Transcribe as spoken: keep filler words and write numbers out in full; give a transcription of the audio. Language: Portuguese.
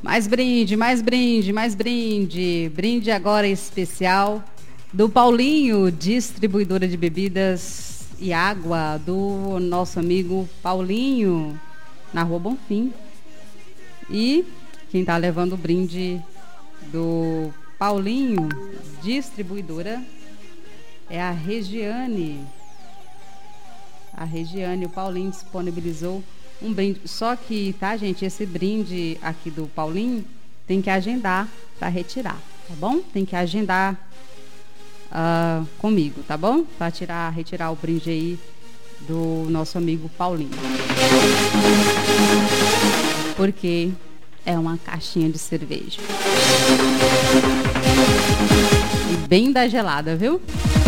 Mais brinde, mais brinde, mais brinde. Brinde agora especial do Paulinho, distribuidora de bebidas e água, do nosso amigo Paulinho, na Rua Bonfim. E quem tá levando o brinde do Paulinho, distribuidora, é a Regiane. A Regiane, o Paulinho disponibilizou um brinde. Só que, tá, gente, esse brinde aqui do Paulinho tem que agendar para retirar, tá bom? Tem que agendar uh, comigo, tá bom? Para tirar, retirar o brinde aí do nosso amigo Paulinho. Porque é uma caixinha de cerveja. E bem da gelada, viu?